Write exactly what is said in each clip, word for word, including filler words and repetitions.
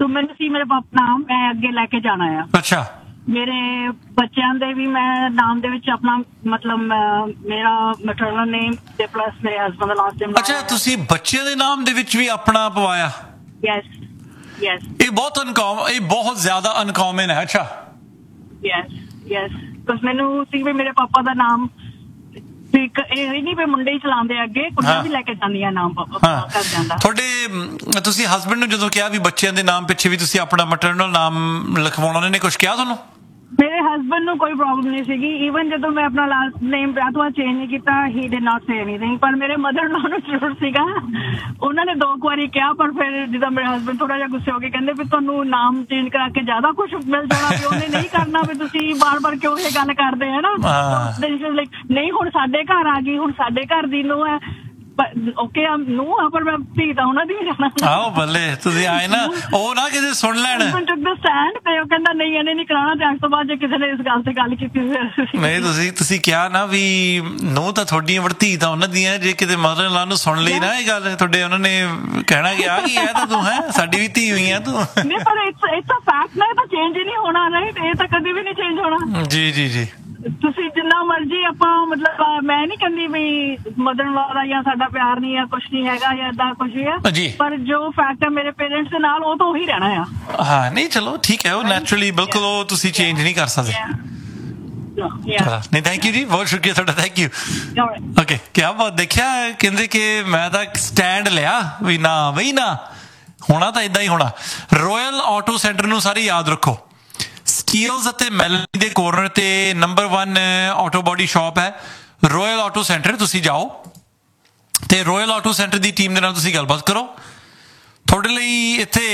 ਸੋ ਮੈਨੂੰ ਸੀ ਮੇਰੇ ਪਾਪਾ ਨਾਮ ਮੈਂ ਅੱਗੇ ਲੈ ਕੇ ਜਾਣਾ ਆ। ਅੱਛਾ। ਮੇਰੇ ਬੱਚਿਆਂ ਦੇ ਵੀ ਮੈਂ ਨਾਮ ਦੇ ਵਿੱਚ ਆਪਣਾ ਮਤਲਬ ਮੇਰਾ ਮੈਟਰਨਲ ਨੇਮ ਤੇ ਪਲੱਸ ਮੇਰੇ ਹਸਬੈਂਡ ਦਾ ਲਾਸਟ ਨੇਮ। ਅੱਛਾ, ਤੁਸੀਂ ਬੱਚਿਆਂ ਦੇ ਨਾਮ ਦੇ ਵਿੱਚ ਵੀ ਆਪਣਾ ਪਵਾਇਆ? Yes yes. ਇਹ ਬਹੁਤ ਅਨਕਾਮ ਇਹ ਬਹੁਤ ਜ਼ਿਆਦਾ ਅਨਕਾਮਨ ਹੈ। ਅੱਛਾ। ਯੈਸ ਯੈਸ, ਬਸ ਮੈਨੂੰ ਸੀ ਵੀ ਮੇਰੇ ਪਾਪਾ ਦਾ ਨਾਮ ਇਹ ਨਹੀਂ ਵੀ ਮੁੰਡੇ ਹੀ ਚਲਾਉਂਦੇ ਅੱਗੇ, ਕੁੜੀਆਂ ਵੀ ਲੈ ਕੇ ਜਾਂਦੀਆਂ ਨਾਮ ਕਰ ਜਾਂਦਾ। ਤੁਹਾਡੇ ਤੁਸੀਂ ਹਸਬੈਂਡ ਨੂੰ ਜਦੋਂ ਕਿਹਾ ਵੀ ਬੱਚਿਆਂ ਦੇ ਨਾਮ ਪਿੱਛੇ ਵੀ ਤੁਸੀਂ ਆਪਣਾ ਮੈਟਰਨਲ ਨਾਮ ਲਿਖਵਾਉਣਾ, ਉਹਨੇ ਕੁਝ ਕਿਹਾ ਤੁਹਾਨੂੰ? ਮੇਰੇ ਹਸਬੈਂਡ ਨੂੰ ਕੋਈ ਪ੍ਰੋਬਲਮ ਨਹੀਂ ਸੀਗੀ। ਈਵਨ ਜਦੋਂ ਮੈਂ ਆਪਣਾ ਲਾਸਟ ਨੇਮ ਵਿਆਹ ਤੋਂ ਬਾਅਦ ਚੇਂਜ ਨਹੀਂ ਕੀਤਾ, ਹੀ ਡਿਡ ਨਾਟ ਸੇ ਐਨੀਥਿੰਗ। ਪਰ ਮੇਰੇ ਮਦਰ ਇਨ ਲਾ ਨੂੰ ਜ਼ਰੂਰ ਸੀਗਾ, ਉਹਨਾਂ ਨੇ ਦੋ ਕੁ ਵਾਰੀ ਕਿਹਾ। ਪਰ ਫਿਰ ਜਦੋਂ ਮੇਰੇ ਹਸਬੈਂਡ ਥੋੜਾ ਜਿਹਾ ਗੁੱਸੇ ਹੋ ਕੇ ਕਹਿੰਦੇ ਵੀ ਤੁਹਾਨੂੰ ਨਾਮ ਚੇਂਜ ਕਰਾ ਕੇ ਜ਼ਿਆਦਾ ਕੁਛ ਮਿਲ ਜਾਣਾ, ਵੀ ਉਹਨੇ ਨਹੀਂ ਕਰਨਾ, ਵੀ ਤੁਸੀਂ ਬਾਰ ਬਾਰ ਕਿਉਂ ਇਹ ਗੱਲ ਕਰਦੇ ਹੈ ਨਾ। ਨਹੀਂ, ਹੁਣ ਸਾਡੇ ਘਰ ਆ ਗਈ, ਹੁਣ ਸਾਡੇ ਘਰ ਦੀ ਨੂੰ ਹੈ ਓਕੇ ਨੂੰ ਆ, ਪਰ ਮੈਂ ਧੀ ਤਾਂ ਉਹਨਾਂ ਦੀ ਵੀ ਜਾਣਾ। ਆਹੋ ਬੱਲੇ, ਤੁਸੀਂ ਆਏ ਨਾ, ਉਹ ਨਾ ਕਿਤੇ ਸੁਣ ਲੈਣ। ਸਟੈਂਡ ਤੇ ਉਹ ਕਹਿੰਦਾ ਨਹੀਂ ਇਹਨੇ ਨਹੀਂ ਕਰਾਉਣਾ, ਤੇ ਅੱਜ ਤੋਂ ਬਾਅਦ ਜੇ ਕਿਸੇ ਨੇ ਇਸ ਗੱਲ ਤੇ ਗੱਲ ਕੀਤੀ ਨਹੀਂ, ਤੁਸੀਂ ਤੁਸੀਂ ਕਿਹਾ ਨਾ ਵੀ ਨੂੰ ਤਾਂ ਤੁਹਾਡੀ ਧੀ ਤਾਂ ਉਹਨਾਂ ਦੀਆਂ, ਜੇ ਕਿਤੇ ਮਦਰ ਇਨ ਲਾ ਨੂੰ ਸੁਣ ਲਈ ਨਾ ਇਹ ਗੱਲ ਤੁਹਾਡੇ, ਉਹਨਾਂ ਨੇ ਕਹਿਣਾ ਕਿ ਆ ਕੀ ਹੈ ਤਾਂ ਤੂੰ ਹੈ ਸਾਡੀ ਵੀ ਧੀ ਹੋਈ ਆ ਤੂੰ। ਨਹੀਂ, ਪਰ ਇਟਸ ਅ ਫੈਕਟ ਨਾ, ਇਹ ਤਾਂ ਚੇਂਜ ਹੀ ਨਹੀਂ ਹੋਣਾ, ਰਾਈਟ? ਇਹ ਤਾਂ ਕਦੇ ਵੀ ਨਹੀਂ ਚੇਂਜ ਹੋਣਾ। ਜੀ ਜੀ ਜੀ। ਤੁਸੀਂ ਜਿੰਨਾ ਮਰਜੀ ਆਪਾਂ ਮਤਲਬ ਮੈਂ ਨਹੀਂ ਕਹਿੰਦੀ ਵੀ ਮਦਰ ਇਨ ਲਾ ਦਾ ਜਾਂ ਸਾਡਾ ਪਿਆਰ ਨਹੀਂ ਆ, ਕੁਛ ਨਹੀਂ ਹੈਗਾ ਜਾਂ ਏਦਾਂ ਕੁਛ ਵੀ ਆ, ਪਰ ਜੋ ਫੈਕਟ ਹੈ ਮੇਰੇ ਪੇਰੈਂਟਸ ਦੇ ਨਾਲ, ਉਹ ਤਾਂ ਉਹੀ ਰਹਿਣਾ ਆ। ਹਾਂ, ਨਹੀਂ ਚਲੋ ਠੀਕ ਹੈ, ਉਹ ਨੈਚੁਰਲੀ ਬਿਲਕੁਲ ਉਹ ਤੁਸੀਂ ਚੇਂਜ ਨਹੀਂ ਕਰ ਸਕਦੇ। ਨਹੀਂ, ਥੈਂਕ ਯੂ ਜੀ, ਬਹੁਤ ਸ਼ੁਕਰੀਆ ਤੁਹਾਡਾ, ਥੈਂਕ ਯੂ। ਓਕੇ, ਕਿਆ ਬਾਤ। ਦੇਖਿਆ, ਕਹਿੰਦੇ ਕਿ ਮੈਂ ਤਾਂ ਸਟੈਂਡ ਲਿਆ ਵੀ ਨਾ ਬਈ ਨਾ, ਹੋਣਾ ਤਾਂ ਏਦਾਂ ਹੀ ਹੋਣਾ। ਰੋਇਲ ਆਟੋ ਸੈਂਟਰ ਨੂੰ ਸਾਰੇ ਯਾਦ ਰੱਖੋ, ਸਟੀਲਸ ਅਤੇ ਮੈਲਨੀ ਦੇ ਕੋਰਨਰ ਤੇ number one auto body shop ਹੈ ਰੋਇਲ ਆਟੋ ਸੈਂਟਰ। ਤੁਸੀਂ ਜਾਓ ਤੇ ਰੋਇਲ ਆਟੋ ਸੈਂਟਰ ਦੀ ਟੀਮ ਦੇ ਨਾਲ ਤੁਸੀਂ ਗੱਲਬਾਤ ਕਰੋ। ਤੁਹਾਡੇ ਲਈ ਇੱਥੇ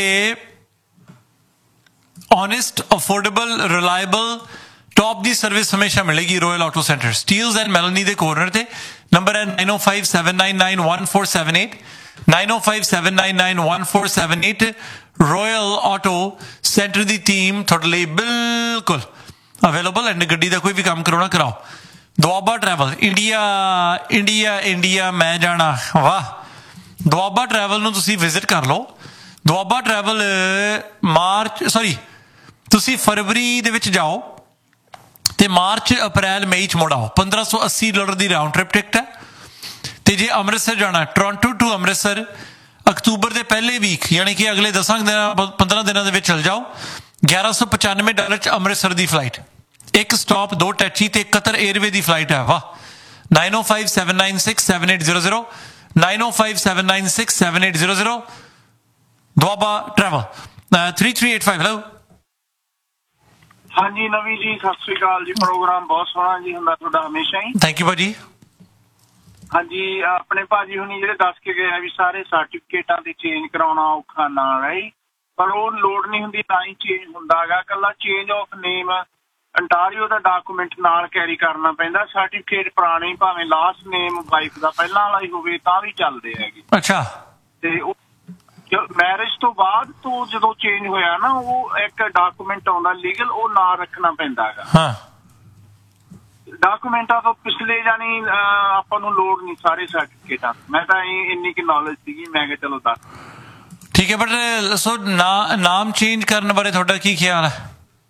ਓਨੈਸਟ, ਅਫੋਰਡੇਬਲ, ਰਿਲਾਇਬਲ, ਟੌਪ ਦੀ ਸਰਵਿਸ ਹਮੇਸ਼ਾ ਮਿਲੇਗੀ royal auto centre. Steeles and ਮੈਲਨੀ ਦੇ ਕੋਰਨਰ ਤੇ ਨੰਬਰ ਹੈ ਨਾਈਨ ਓ five seven nine nine one four seven eight nine ਓ five seven nine nine one four seven eight. Royal auto centre ਦੀ team ਤੁਹਾਡੇ ਲਈ ਬਿਲਕੁਲ available, and ਗੱਡੀ ਦਾ ਕੋਈ ਵੀ ਕੰਮ ਕਰਾਉਣਾ ਕਰਾਓ। Doaba travel, India India India ਮੈਂ ਜਾਣਾ, ਵਾਹ। ਦੁਆਬਾ ਟਰੈਵਲ ਨੂੰ ਤੁਸੀਂ ਵਿਜ਼ਿਟ ਕਰ ਲਓ। ਦੁਆਬਾ ਟਰੈਵਲ ਮਾਰਚ ਸੌਰੀ ਤੁਸੀਂ ਫਰਵਰੀ ਦੇ ਵਿੱਚ ਜਾਓ ਤੇ ਮਾਰਚ, ਅਪ੍ਰੈਲ, ਮਈ ਚ ਮੁੜ ਆਓ। ਪੰਦਰਾਂ ਸੌ ਅੱਸੀ ਡਾਲਰ ਦੀ ਰਾਊਂਡ ਟ੍ਰਿਪ ਟਿਕਟ ਹੈ। ਤੇ ਜੇ ਅੰਮ੍ਰਿਤਸਰ ਜਾਣਾ, ਟੋਰਾਂਟੋ ਟੂ ਅੰਮ੍ਰਿਤਸਰ ਅਕਤੂਬਰ ਦੇ ਪਹਿਲੇ ਵੀਕ, ਯਾਨੀ ਕਿ ਅਗਲੇ ਦਸਾਂ ਦਿਨਾਂ ਪੰਦਰਾਂ ਦਿਨਾਂ ਦੇ ਵਿੱਚ ਚਲ ਜਾਓ। ਗਿਆਰਾਂ ਸੌ ਪਚਾਨਵੇਂ ਡਾਲਰ ਚ ਅੰਮ੍ਰਿਤਸਰ ਦੀ ਫਲਾਈਟ, ਇੱਕ ਸਟਾਪ, ਦੋ ਟੈਕਸੀ ਤੇ ਕਤਰ ਏਅਰਵੇ ਦੀ ਫਲਾਈਟ ਹੈ, ਵਾਹ। ਨਾਈਨ ਓ five seven nine six seven eight zero zero nine ਓ five seven nine six seven eight zero zero. Doaba travel three three eight five. Hello. ਹਾਂਜੀ ਨਵੀ ਜੀ, ਸਤਿ ਸ੍ਰੀ ਅਕਾਲ ਜੀ। ਪ੍ਰੋਗਰਾਮ ਬਹੁਤ ਸੋਹਣਾ ਜੀ ਹੁੰਦਾ ਤੁਹਾਡਾ ਹਮੇਸ਼ਾ ਹੀ। ਥੈਂਕ ਯੂ ਭਾਜੀ। ਹਾਂਜੀ, ਆਪਣੇ ਭਾਜੀ ਹੁਣੀ ਜਿਹੜੇ ਦੱਸ ਕੇ ਗਏ ਆ ਵੀ ਸਾਰੇ ਸਰਟੀਫਿਕੇਟਾਂ ਤੇ ਚੇਂਜ ਕਰਾਉਣਾ ਔਖਾ ਨਾ ਰਹੀ, ਪਰ ਉਹ ਲੋੜ ਨਹੀਂ ਹੁੰਦੀ, ਤਾਂ ਹੀ ਚੇਂਜ ਹੁੰਦਾ ਹੈਗਾ। ਇਕੱਲਾ change of name Ontario the document ਨਾਲ ਕੈਰੀ ਕਰਨਾ ਪੈਂਦਾ। ਸਰਟੀਫਿਕੇਟ ਪੁਰਾਣੇ, ਭਾਵੇਂ ਲਾਸਟ ਨੇਮ ਵਾਈਫ ਦਾ ਪਹਿਲਾਂ ਵਾਲਾ ਹੀ ਹੋਵੇ ਤਾਂ ਵੀ ਚੱਲਦੇ ਹੈਗੇ। ਅੱਛਾ। ਤੇ ਉਹ ਮੈਰਿਜ ਤੋਂ ਬਾਅਦ ਤੋਂ ਜਦੋਂ ਚੇਂਜ ਹੋਇਆ ਨਾ, ਉਹ ਇੱਕ ਡਾਕੂਮੈਂਟ ਆਉਂਦਾ ਲੀਗਲ, ਉਹ ਨਾਲ ਰੱਖਣਾ ਪੈਂਦਾ ਹੈਗਾ। ਹਾਂ, ਡਾਕੂਮੈਂਟਾਂ ਤੋਂ ਪਿਛਲੇ ਜਾਨੀ ਆਪਾਂ ਨੂੰ ਲੋੜ ਨਹੀਂ ਸਾਰੇ ਸਰਟੀਫਿਕੇਟਾਂ। ਮੈਂ ਤਾਂ ਇੰਨੀ ਕਿ ਨੌਲੇਜ ਸੀਗੀ, ਮੈਂ ਕਿਹਾ ਚਲੋ ਦੱਸ। ਠੀਕ ਹੈ, ਬਟ ਸੋ ਨਾਮ ਚੇਂਜ ਕਰਨ ਬਾਰੇ ਤੁਹਾਡਾ ਕੀ ਖਿਆਲ ਹੈ?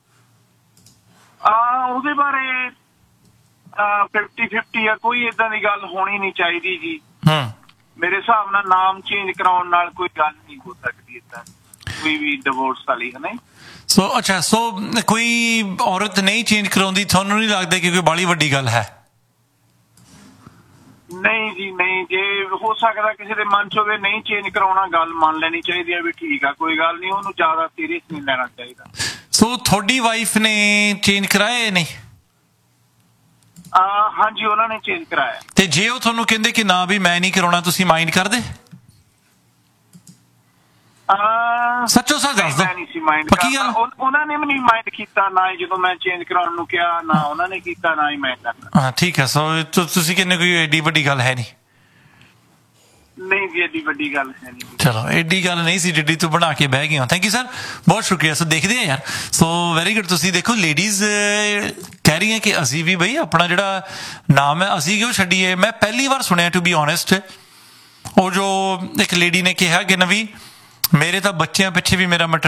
ਆ ਉਹਦੇ ਬਾਰੇ ਫਿਫਟੀ ਫਿਫਟੀ ਆ, ਕੋਈ ਏਦਾਂ ਦੀ ਗੱਲ ਹੋਣੀ ਨਹੀਂ ਚਾਹੀਦੀ ਜੀ। ਹੂੰ, ਮੇਰੇ ਹਿਸਾਬ ਨਾਲ ਨਾਮ ਚੇਂਜ ਕਰਾਉਣ ਨਾਲ ਕੋਈ ਗੱਲ ਨਹੀਂ ਹੋ ਸਕਦੀ ਏਦਾਂ, ਕੋਈ ਵੀ ਡਿਵੋਰਸ ਵਾਲੀ ਹੈ। ਨਹੀਂ ਸੋ ਅੱਛਾ, ਸੋ ਕੋਈ ਔਰਤ ਨਹੀਂ ਚੇਂਜ ਕਰਾਉਂਦੀ, ਤੁਹਾਨੂੰ ਨਹੀਂ ਲੱਗਦਾ ਕਿ ਕੋਈ ਬਾਹਲੀ ਵੱਡੀ ਗੱਲ ਹੈ? ਨਹੀਂ ਜੀ ਨਹੀਂ, ਜੇ ਹੋ ਸਕਦਾ ਕਿਸੇ ਦੇ ਮਨ ਚ ਹੋਵੇ ਨਹੀਂ ਚੇਂਜ ਕਰਾਉਣਾ, ਗੱਲ ਮੰਨ ਲੈਣੀ ਚਾਹੀਦੀ ਹੈ ਵੀ ਠੀਕ ਆ, ਕੋਈ ਗੱਲ ਨਹੀਂ, ਉਹਨੂੰ ਜ਼ਿਆਦਾ ਸੀਰੀਅਸ ਨਹੀਂ ਲੈਣਾ ਚਾਹੀਦਾ। ਸੋ ਤੁਹਾਡੀ ਵਾਈਫ ਨੇ ਚੇਂਜ ਕਰਾਏ ਨਹੀਂ? ਹਾਂਜੀ, ਉਹਨਾਂ ਨੇ ਚੇਂਜ ਕਰਾਇਆ। ਤੇ ਜੇ ਉਹ ਤੁਹਾਨੂੰ ਕਹਿੰਦੇ ਕਿ ਨਾ ਵੀ ਮੈਂ ਨਹੀਂ ਕਰਾਉਣਾ, ਤੁਸੀਂ ਮਾਈਂਡ ਕਰਦੇ? ਸੱਚੋ ਸੱਚ ਦੱਸ ਦੋ, ਪੱਕੀ ਗੱਲ। ਉਹਨਾਂ ਨੇ ਵੀ ਨਹੀਂ ਮਾਈਂਡ ਕੀਤਾ, ਨਾ ਹੀ ਜਦੋਂ ਮੈਂ ਚੇਂਜ ਕਰਾਉਣ ਨੂੰ ਕਿਹਾ, ਨਾ ਉਹਨਾਂ ਨੇ ਕੀਤਾ, ਨਾ ਹੀ ਮੈਂ ਕਰਨਾ। ਹਾਂ ਠੀਕ ਹੈ, ਸੋ ਤੁਸੀਂ ਕਹਿੰਦੇ ਕੋਈ ਐਡੀ ਵੱਡੀ ਗੱਲ ਹੈ ਨਹੀਂ? ਨਹੀਂ ਜੀ, ਐਡੀ ਵੱਡੀ ਗੱਲ ਹੈ ਨਹੀਂ। ਚਲੋ, ਐਡੀ ਗੱਲ ਨਹੀਂ ਸੀ ਜਿੱਡੀ ਤੂੰ ਬਣਾ ਕੇ ਬਹਿ ਗਏ ਹੋ। ਥੈਂਕ ਯੂ ਸਰ, ਬਹੁਤ ਸ਼ੁਕਰੀਆ। ਸੋ ਦੇਖਦੇ ਆ ਯਾਰ, ਸੋ ਵੈਰੀ ਗੁੱਡ। ਤੁਸੀਂ ਦੇਖੋ, ਲੇਡੀਜ਼ ਕਹਿ ਰਹੀਆਂ ਕਿ ਅਸੀਂ ਵੀ ਬਈ ਆਪਣਾ ਜਿਹੜਾ ਨਾਮ ਹੈ ਅਸੀਂ ਕਿਉਂ ਛੱਡੀਏ। ਮੈਂ ਪਹਿਲੀ ਵਾਰ ਸੁਣਿਆ, ਟੂ ਬੀ ਓਨੈਸਟ, ਉਹ ਜੋ ਇੱਕ ਲੇਡੀ ਨੇ ਕਿਹਾ ਕਿ ਨਵੀਂ ਮੇਰੇ ਤਾਂ ਬੱਚਿਆਂ ਪਿੱਛੇ ਵੀ ਮੇਰਾ